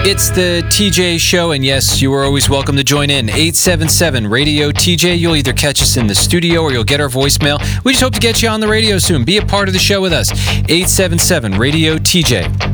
It's the TJ Show, and yes, you are always welcome to join in. 877-RADIO-TJ. You'll either catch us in the studio or you'll get our voicemail. We just hope to get you on the radio soon. Be a part of the show with us. 877-RADIO-TJ.